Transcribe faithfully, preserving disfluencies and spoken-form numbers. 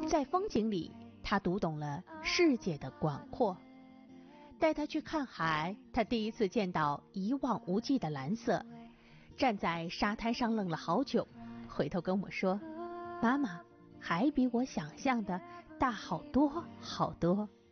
在风景里，他读懂了世界的广阔。带他去看海，他第一次见到一望无际的蓝色，站在沙滩上愣了好久，回头跟我说：妈妈，海比我想象的大好多好多。